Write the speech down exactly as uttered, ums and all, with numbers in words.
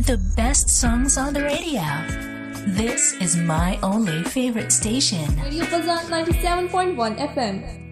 The best songs on the radio. This is my only favorite station. Radio Fazan ninety-seven point one F M.